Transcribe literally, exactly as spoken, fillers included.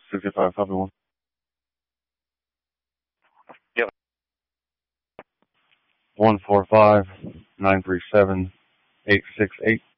sixty-five, copy one. Yep. one four five, nine three seven, eight six eight.